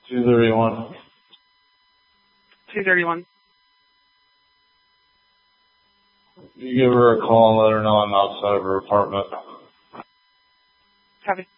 231. 231. You give her a call and let her know I'm outside of her apartment. Copy.